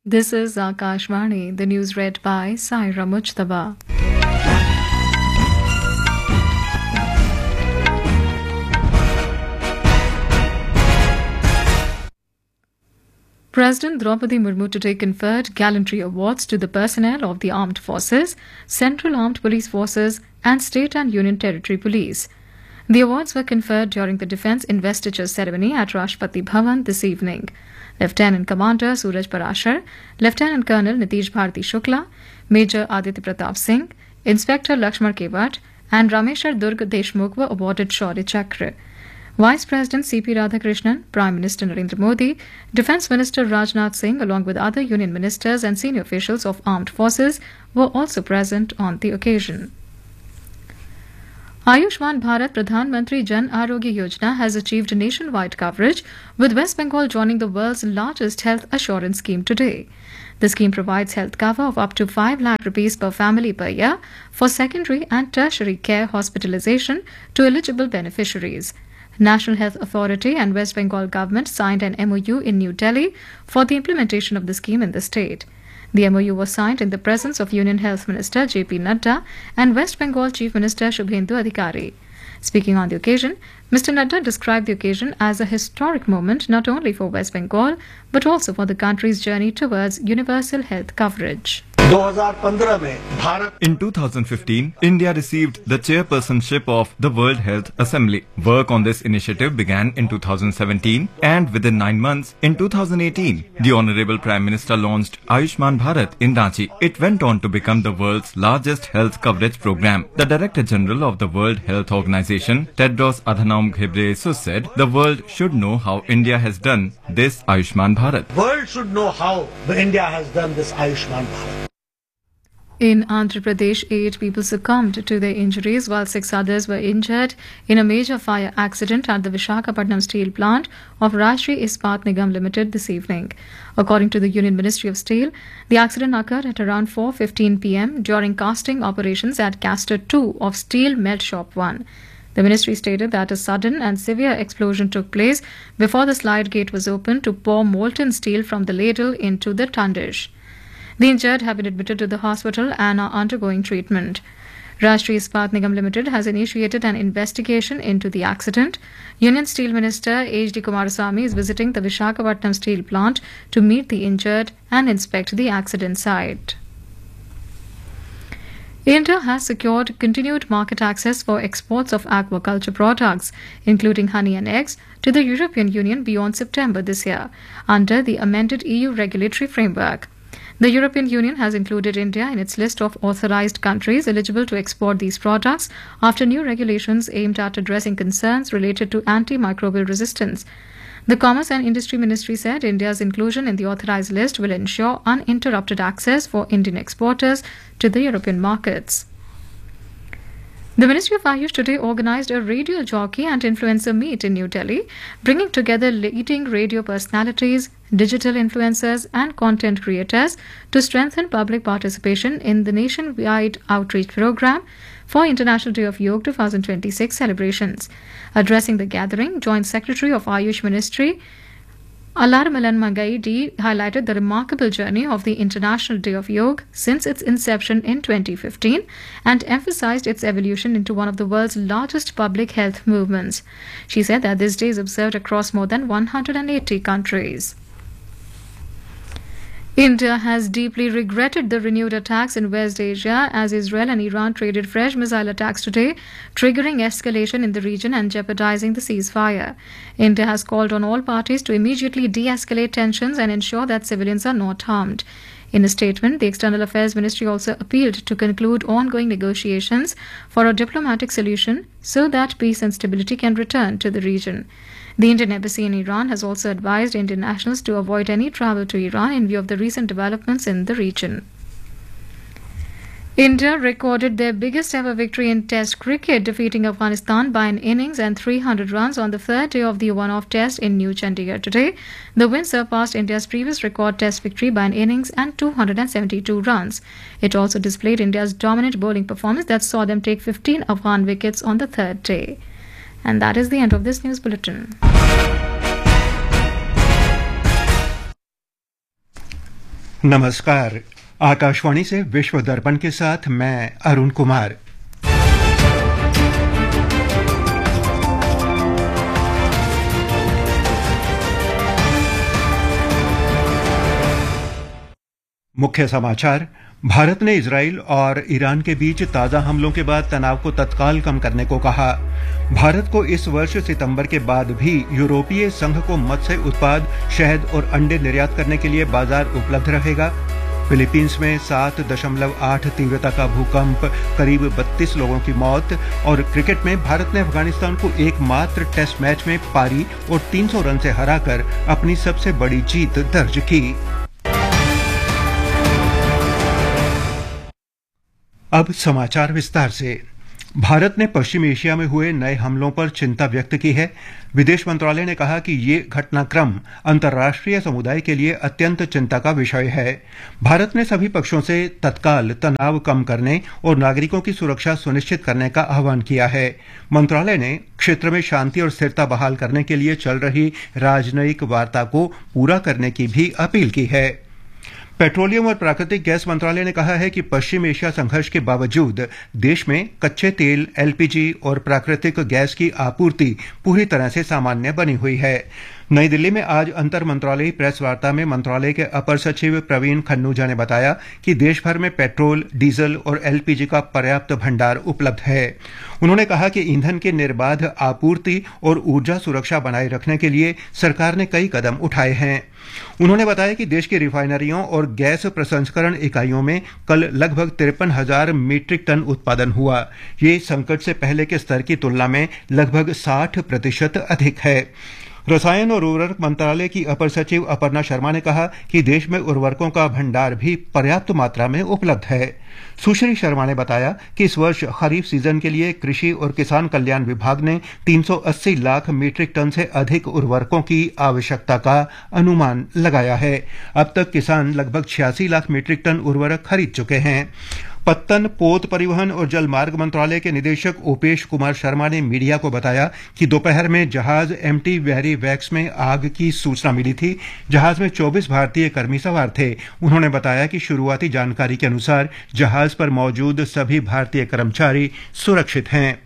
This is Akashvani, the news read by Saira Mujtaba. President Draupadi Murmu today conferred gallantry awards to the personnel of the armed forces, Central Armed Police Forces, and State and Union Territory Police. The awards were conferred during the Defence Investiture ceremony at Rashtrapati Bhavan this evening. Lieutenant Commander Suraj Parashar, Lieutenant Colonel Nitish Bharti Shukla, Major Aditya Pratap Singh, Inspector Lakshman Kevat, and Rameshwar Durg Deshmukh were awarded Shaurya Chakra. Vice President C.P. Radhakrishnan, Prime Minister Narendra Modi, Defence Minister Rajnath Singh, along with other union ministers and senior officials of armed forces, were also present on the occasion. Ayushman Bharat Pradhan Mantri Jan Arogya Yojana has achieved nationwide coverage, with West Bengal joining the world's largest health assurance scheme today. The scheme provides health cover of up to 5 lakh rupees per family per year for secondary and tertiary care hospitalization to eligible beneficiaries. National Health Authority and West Bengal government signed an MOU in New Delhi for the implementation of the scheme in the state. The MOU was signed in the presence of Union Health Minister J.P. Nadda and West Bengal Chief Minister Shubhendu Adhikari. Speaking on the occasion, Mr. Nadda described the occasion as a historic moment not only for West Bengal but also for the country's journey towards universal health coverage. In 2015, India received the chairpersonship of the World Health Assembly. Work on this initiative began in 2017, and within 9 months, in 2018, the Honorable Prime Minister launched Ayushman Bharat in Ranchi. It went on to become the world's largest health coverage program. The Director General of the World Health Organization, Tedros Adhanom Ghebreyesus, said the world should know how India has done this Ayushman Bharat. World should know how India has done this Ayushman Bharat. In Andhra Pradesh, 8 people succumbed to their injuries while 6 others were injured in a major fire accident at the Visakhapatnam steel plant of Rashtriya Ispat Nigam Limited this evening. According to the Union Ministry of Steel, the accident occurred at around 4:15 p.m. during casting operations at Caster 2 of Steel Melt Shop 1. The ministry stated that a sudden and severe explosion took place before the slide gate was opened to pour molten steel from the ladle into the tundish. The injured have been admitted to the hospital and are undergoing treatment. Rashtriya Ispat Nigam Limited has initiated an investigation into the accident. Union Steel Minister H.D. Kumarasamy is visiting the Visakhapatnam steel plant to meet the injured and inspect the accident site. India has secured continued market access for exports of aquaculture products, including honey and eggs, to the European Union beyond September this year, under the amended EU regulatory framework. The European Union has included India in its list of authorized countries eligible to export these products after new regulations aimed at addressing concerns related to antimicrobial resistance. The Commerce and Industry Ministry said India's inclusion in the authorized list will ensure uninterrupted access for Indian exporters to the European markets. The Ministry of Ayush today organized a radio jockey and influencer meet in New Delhi, bringing together leading radio personalities, digital influencers, and content creators to strengthen public participation in the nationwide outreach program for International Day of Yoga 2026 celebrations. Addressing the gathering, Joint Secretary of Ayush Ministry Alarmalan Mangai highlighted the remarkable journey of the International Day of Yoga since its inception in 2015 and emphasized its evolution into one of the world's largest public health movements. She said that this day is observed across more than 180 countries. India has deeply regretted the renewed attacks in West Asia as Israel and Iran traded fresh missile attacks today, triggering escalation in the region and jeopardizing the ceasefire. India has called on all parties to immediately de-escalate tensions and ensure that civilians are not harmed. In a statement, the External Affairs Ministry also appealed to conclude ongoing negotiations for a diplomatic solution so that peace and stability can return to the region. The Indian Embassy in Iran has also advised Indian nationals to avoid any travel to Iran in view of the recent developments in the region. India recorded their biggest ever victory in Test cricket, defeating Afghanistan by an innings and 300 runs on the third day of the one-off Test in New Chandigarh today. The win surpassed India's previous record Test victory by an innings and 272 runs. It also displayed India's dominant bowling performance that saw them take 15 Afghan wickets on the third day. And that is the end of this news bulletin. नमस्कार। आकाशवाणी से विश्व दर्पण के साथ मैं अरुण कुमार। मुख्य समाचार। भारत ने इजराइल और ईरान के बीच ताजा हमलों के बाद तनाव को तत्काल कम करने को कहा। भारत को इस वर्ष सितंबर के बाद भी यूरोपीय संघ को मत्स्य उत्पाद, शहद और अंडे निर्यात करने के लिए बाजार उपलब्ध रहेगा। फिलीपींस में 7.8 तीव्रता का भूकंप, करीब 32 लोगों की मौत। और क्रिकेट में भारत ने अफगानिस्तान को एकमात्र टेस्ट मैच में पारी और 300 रन से हराकर अपनी सबसे बड़ी जीत दर्ज की। अब समाचार विस्तार से। भारत ने पश्चिम एशिया में हुए नए हमलों पर चिंता व्यक्त की है। विदेश मंत्रालय ने कहा कि ये घटनाक्रम अंतर्राष्ट्रीय समुदाय के लिए अत्यंत चिंता का विषय है। भारत ने सभी पक्षों से तत्काल तनाव कम करने और नागरिकों की सुरक्षा सुनिश्चित करने का आह्वान किया है। मंत्रालय ने क्षेत्र में शांति और स्थिरता बहाल करने के लिए चल रही राजनयिक वार्ता को पूरा करने की भी अपील की है। पेट्रोलियम और प्राकृतिक गैस मंत्रालय ने कहा है कि पश्चिम एशिया संघर्ष के बावजूद देश में कच्चे तेल, एलपीजी और प्राकृतिक गैस की आपूर्ति पूरी तरह से सामान्य बनी हुई है। नई दिल्ली में आज अंतर मंत्रालयी प्रेस वार्ता में मंत्रालय के अपर सचिव प्रवीण खन्नूजा ने बताया कि देश भर में पेट्रोल, डीजल और एलपीजी का पर्याप्त भंडार उपलब्ध है। उन्होंने कहा कि ईंधन की निर्बाध आपूर्ति और ऊर्जा सुरक्षा बनाए रखने के लिए सरकार ने कई कदम उठाए हैं। उन्होंने बताया कि देश की रिफाइनरियों और गैस प्रसंस्करण इकाइयों में कल लगभग 53,000 मीट्रिक टन उत्पादन हुआ। ये संकट से पहले के स्तर की तुलना में लगभग 60% अधिक है। रसायन और उर्वरक मंत्रालय की अपर सचिव अपर्णा शर्मा ने कहा कि देश में उर्वरकों का भंडार भी पर्याप्त मात्रा में उपलब्ध है। सुश्री शर्मा ने बताया कि इस वर्ष खरीफ सीजन के लिए कृषि और किसान कल्याण विभाग ने 380 लाख मीट्रिक टन से अधिक उर्वरकों की आवश्यकता का अनुमान लगाया है। अब तक किसान लगभग 86 लाख मीट्रिक टन उर्वरक खरीद चुके हैं। पत्तन, पोत परिवहन और जल मार्ग मंत्रालय के निदेशक ओपेश कुमार शर्मा ने मीडिया को बताया कि दोपहर में जहाज एमटी वेरी वैक्स में आग की सूचना मिली थी। जहाज में 24 भारतीय कर्मी सवार थे। उन्होंने बताया कि शुरुआती जानकारी के अनुसार जहाज पर मौजूद सभी भारतीय कर्मचारी सुरक्षित हैं।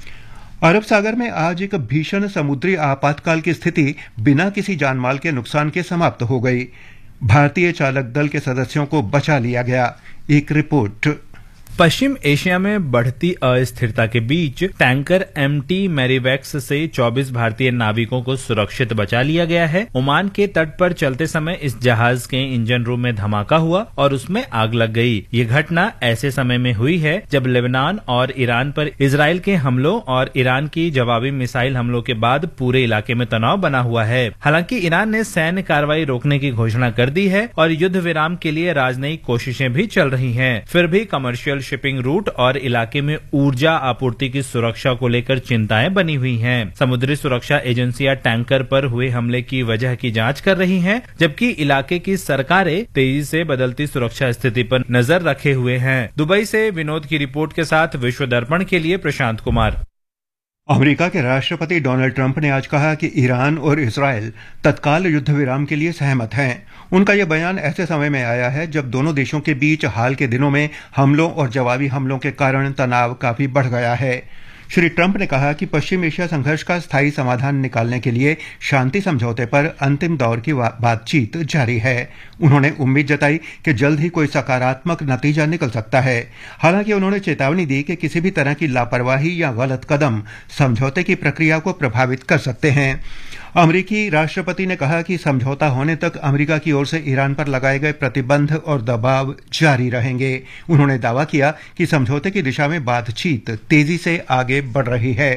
अरब सागर में आज एक भीषण समुद्री आपातकाल की स्थिति बिना किसी जानमाल के नुकसान के समाप्त हो गई। भारतीय चालक दल के सदस्यों को बचा लिया गया। एक रिपोर्ट। पश्चिम एशिया में बढ़ती अस्थिरता के बीच टैंकर एमटी मैरीवैक्स से 24 भारतीय नाविकों को सुरक्षित बचा लिया गया है। ओमान के तट पर चलते समय इस जहाज के इंजन रूम में धमाका हुआ और उसमें आग लग गई। ये घटना ऐसे समय में हुई है जब लेबनान और ईरान पर इजराइल के हमलों और ईरान की जवाबी मिसाइल हमलों के बाद पूरे इलाके में तनाव बना हुआ है। हालांकि ईरान ने सैन्य कार्रवाई रोकने की घोषणा कर दी है और युद्ध विराम के लिए राजनयिक कोशिशें भी चल रही हैं। फिर भी कमर्शियल शिपिंग रूट और इलाके में ऊर्जा आपूर्ति की सुरक्षा को लेकर चिंताएं बनी हुई हैं। समुद्री सुरक्षा एजेंसियां टैंकर पर हुए हमले की वजह की जांच कर रही हैं, जबकि इलाके की सरकारें तेजी से बदलती सुरक्षा स्थिति पर नजर रखे हुए हैं। दुबई से विनोद की रिपोर्ट के साथ विश्व दर्पण के लिए प्रशांत कुमार। अमेरिका के राष्ट्रपति डोनाल्ड ट्रंप ने आज कहा कि ईरान और इजराइल तत्काल युद्ध विराम के लिए सहमत हैं। उनका यह बयान ऐसे समय में आया है जब दोनों देशों के बीच हाल के दिनों में हमलों और जवाबी हमलों के कारण तनाव काफी बढ़ गया है। श्री ट्रंप ने कहा कि पश्चिम एशिया संघर्ष का स्थायी समाधान निकालने के लिए शांति समझौते पर अंतिम दौर की बातचीत जारी है। उन्होंने उम्मीद जताई कि जल्द ही कोई सकारात्मक नतीजा निकल सकता है। हालांकि उन्होंने चेतावनी दी कि किसी भी तरह की लापरवाही या गलत कदम समझौते की प्रक्रिया को प्रभावित कर सकते हैं। अमेरिकी राष्ट्रपति ने कहा कि समझौता होने तक अमेरिका की ओर से ईरान पर लगाए गए प्रतिबंध और दबाव जारी रहेंगे। उन्होंने दावा किया कि समझौते की दिशा में बातचीत तेजी से आगे बढ़ रही है।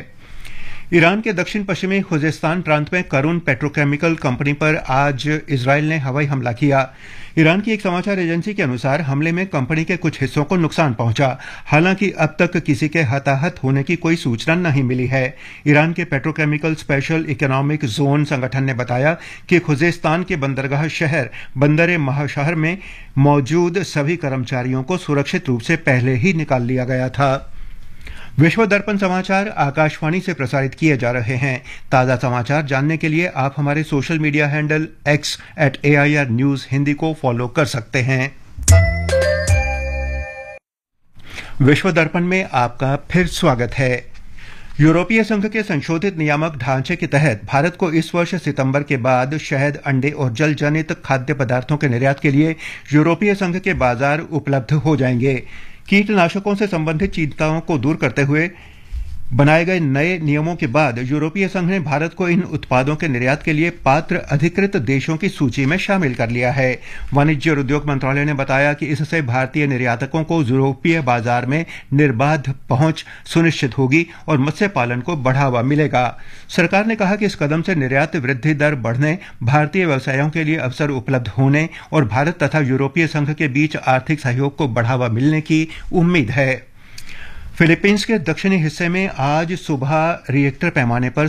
ईरान के दक्षिण पश्चिमी खुजेस्तान प्रांत में करुण पेट्रोकेमिकल कंपनी पर आज इजराइल ने हवाई हमला किया। ईरान की एक समाचार एजेंसी के अनुसार हमले में कंपनी के कुछ हिस्सों को नुकसान पहुंचा। हालांकि अब तक किसी के हताहत होने की कोई सूचना नहीं मिली है। ईरान के पेट्रोकेमिकल स्पेशल इकोनॉमिक जोन संगठन ने बताया कि खुजेस्तान के बंदरगाह शहर बंदर महाशहर में मौजूद सभी कर्मचारियों को सुरक्षित रूप से पहले ही निकाल लिया गया था। विश्व दर्पण समाचार आकाशवाणी से प्रसारित किए जा रहे हैं। ताज़ा समाचार जानने के लिए आप हमारे social media handle x@AIR News Hindi को फॉलो कर सकते हैं। विश्व दर्पण में आपका फिर स्वागत है। यूरोपीय संघ के संशोधित नियामक ढांचे के तहत भारत को इस वर्ष सितंबर के बाद शहद, अंडे और जल जनित खाद्य पदार्थों के निर्यात के लिए यूरोपीय संघ के बाजार उपलब्ध हो जाएंगे। कीटनाशकों से संबंधित चिंताओं को दूर करते हुए बनाए गए नए नियमों के बाद यूरोपीय संघ ने भारत को इन उत्पादों के निर्यात के लिए पात्र अधिकृत देशों की सूची में शामिल कर लिया है। वाणिज्य और उद्योग मंत्रालय ने बताया कि इससे भारतीय निर्यातकों को यूरोपीय बाजार में निर्बाध पहुंच सुनिश्चित होगी और मत्स्य पालन को बढ़ावा मिलेगा। सरकार ने कहा कि इस कदम से निर्यात वृद्धि दर बढ़ने, भारतीय व्यवसायों के लिए अवसर उपलब्ध होने और भारत तथा यूरोपीय संघ के बीच आर्थिक सहयोग को बढ़ावा मिलने की उम्मीद है। फिलीपींस के दक्षिणी हिस्से में आज सुबह रिएक्टर पैमाने पर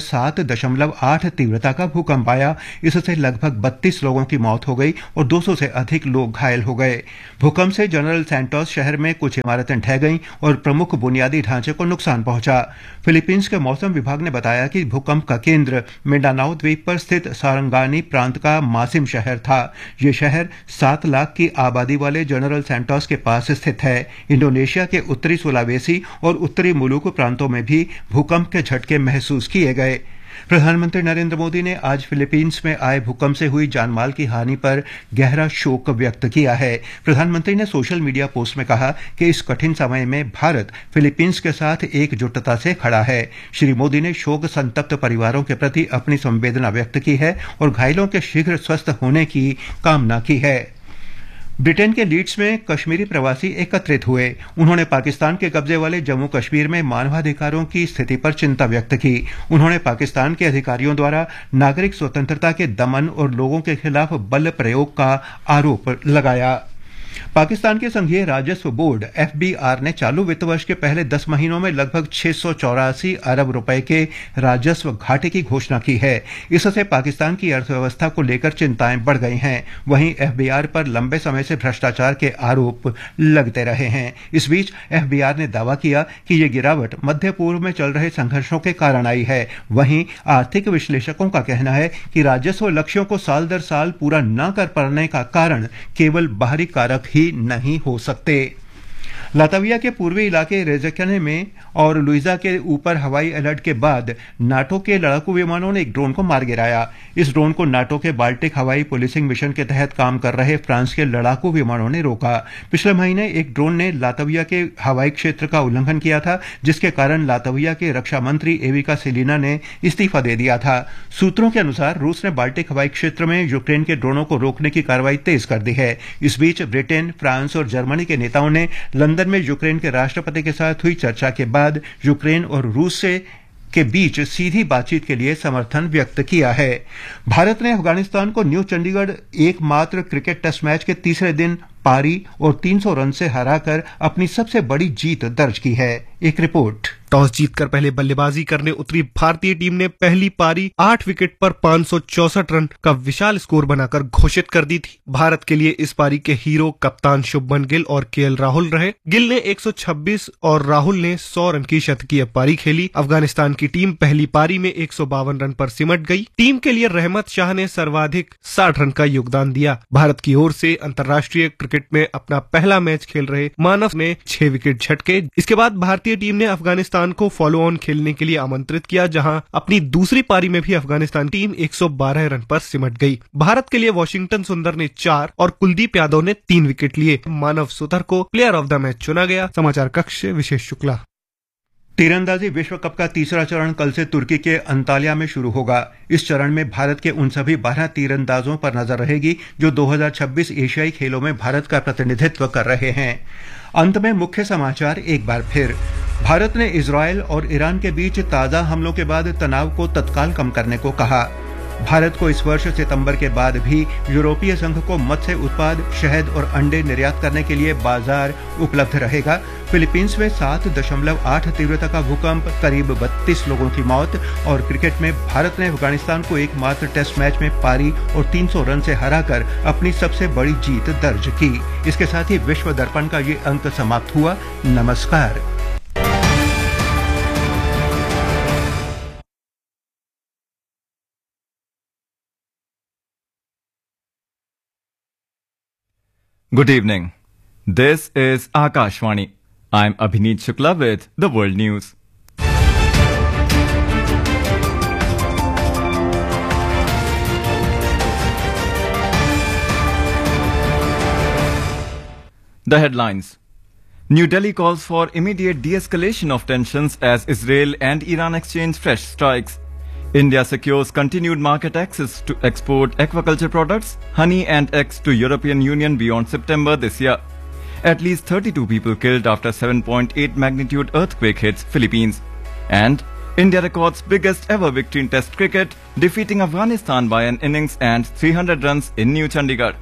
7.8 तीव्रता का भूकंप आया। इससे लगभग 32 लोगों की मौत हो गई और 200 से अधिक लोग घायल हो गए। भूकंप से जनरल सैंटोस शहर में कुछ इमारतें ढह गईं और प्रमुख बुनियादी ढांचे को नुकसान पहुंचा। फिलीपींस के मौसम विभाग ने बताया कि भूकंप का केंद्र मिंडानाओ द्वीप पर स्थित सारंगानी प्रांत का मासिम शहर था। ये शहर 7 लाख की आबादी वाले जनरल सैंटोस के पास स्थित है। इंडोनेशिया के उत्तरी सुलावेसी और उत्तरी मुलुकु प्रांतों में भी भूकंप के झटके महसूस किए गए। प्रधानमंत्री नरेंद्र मोदी ने आज फिलीपींस में आए भूकंप से हुई जानमाल की हानि पर गहरा शोक व्यक्त किया है। प्रधानमंत्री ने सोशल मीडिया पोस्ट में कहा कि इस कठिन समय में भारत फिलीपींस के साथ एकजुटता से खड़ा है। श्री मोदी ने शोक संतप्त परिवारों के प्रति अपनी संवेदना व्यक्त की है और घायलों के शीघ्र स्वस्थ होने की कामना की है। ब्रिटेन के लीड्स में कश्मीरी प्रवासी एकत्रित हुए। उन्होंने पाकिस्तान के कब्जे वाले जम्मू कश्मीर में मानवाधिकारों की स्थिति पर चिंता व्यक्त की। उन्होंने पाकिस्तान के अधिकारियों द्वारा नागरिक स्वतंत्रता के दमन और लोगों के खिलाफ बल प्रयोग का आरोप लगाया। पाकिस्तान के संघीय राजस्व बोर्ड FBR ने चालू वित्त वर्ष के पहले 10 महीनों में लगभग 684 अरब रुपए के राजस्व घाटे की घोषणा की है। इससे पाकिस्तान की अर्थव्यवस्था को लेकर चिंताएं बढ़ गई हैं। वहीं FBR पर लंबे समय से भ्रष्टाचार के आरोप लगते रहे हैं। इस बीच FBR ने दावा किया कि ये गिरावट मध्य पूर्व में चल रहे संघर्षों के कारण आई है। वहीं आर्थिक विश्लेषकों का कहना है कि राजस्व लक्ष्यों को साल दर साल पूरा न कर पाने का कारण केवल बाहरी कारक ही नहीं हो सकते। लातविया के पूर्वी इलाके रेज़ेकने में और लुइजा के ऊपर हवाई अलर्ट के बाद नाटो के लड़ाकू विमानों ने एक ड्रोन को मार गिराया। इस ड्रोन को नाटो के बाल्टिक हवाई पुलिसिंग मिशन के तहत काम कर रहे फ्रांस के लड़ाकू विमानों ने रोका। पिछले महीने एक ड्रोन ने लातविया के हवाई क्षेत्र का उल्लंघन किया था, जिसके कारण लातविया के रक्षा मंत्री एविका सिलिना ने इस्तीफा दे दिया था। सूत्रों के अनुसार रूस ने बाल्टिक हवाई क्षेत्र में यूक्रेन के ड्रोनों को रोकने की कार्रवाई तेज कर दी है। इस बीच ब्रिटेन, फ्रांस और जर्मनी के नेताओं ने लंदन में यूक्रेन के राष्ट्रपति के साथ हुई चर्चा के बाद यूक्रेन और रूस के बीच सीधी बातचीत के लिए समर्थन व्यक्त किया है। भारत ने अफगानिस्तान को न्यू चंडीगढ़ एकमात्र क्रिकेट टेस्ट मैच के तीसरे दिन पारी और 300 रन से हराकर अपनी सबसे बड़ी जीत दर्ज की है। एक रिपोर्ट। टॉस जीतकर पहले बल्लेबाजी करने उतरी भारतीय टीम ने पहली पारी 8 विकेट पर 564 रन का विशाल स्कोर बनाकर घोषित कर दी थी। भारत के लिए इस पारी के हीरो कप्तान शुभमन गिल और KL राहुल रहे। गिल ने 126 और राहुल ने 100 रन की शतकीय पारी खेली। अफगानिस्तान की टीम पहली पारी में 152 रन पर सिमट गई। टीम के लिए रहमत शाह ने सर्वाधिक 60 रन का योगदान दिया। भारत की ओर से अंतर्राष्ट्रीय क्रिकेट में अपना पहला मैच खेल रहे मानव ने 6 विकेट झटके। इसके बाद भारतीय टीम ने अफगानिस्तान को फॉलो ऑन खेलने के लिए आमंत्रित किया, जहां अपनी दूसरी पारी में भी अफगानिस्तान टीम 112 रन पर सिमट गई। भारत के लिए वॉशिंगटन सुंदर ने 4 और कुलदीप यादव ने 3 विकेट लिए। मानव सुथर को प्लेयर ऑफ द मैच चुना गया। समाचार कक्ष से विशेष शुक्ला। तीरंदाजी विश्व कप का तीसरा चरण कल से तुर्की के अंताल्या में शुरू होगा। इस चरण में भारत के उन सभी 12 तीरंदाजों पर नजर रहेगी जो 2026 एशियाई खेलों में भारत का प्रतिनिधित्व कर रहे हैं। अंत में मुख्य समाचार एक बार फिर। भारत ने इजरायल और ईरान के बीच ताजा हमलों के बाद तनाव को तत्काल कम करने को कहा। भारत को इस वर्ष सितंबर के बाद भी यूरोपीय संघ को मत्स्य उत्पाद, शहद और अंडे निर्यात करने के लिए बाजार उपलब्ध रहेगा। फिलीपींस में 7.8 तीव्रता का भूकंप, करीब 32 लोगों की मौत। और क्रिकेट में भारत ने अफगानिस्तान को एकमात्र टेस्ट मैच में पारी और 300 रन से हराकर अपनी सबसे बड़ी जीत दर्ज की। इसके साथ ही विश्व दर्पण का ये अंक समाप्त हुआ। नमस्कार। Good evening. This is Akashvani. I'm Abhineet Shukla with the World News. The headlines. New Delhi calls for immediate de-escalation of tensions as Israel and Iran exchange fresh strikes. India secures continued market access to export aquaculture products, honey and eggs to European Union beyond September this year. At least 32 people killed after 7.8 magnitude earthquake hits Philippines. And India records biggest ever victory in Test cricket, defeating Afghanistan by an innings and 300 runs in New Chandigarh.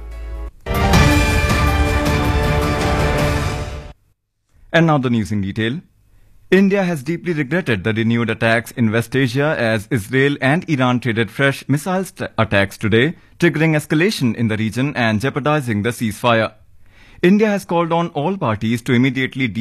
And now the news in detail. India has deeply regretted the renewed attacks in West Asia as Israel and Iran traded fresh missile attacks today, triggering escalation in the region and jeopardizing the ceasefire. India has called on all parties to immediately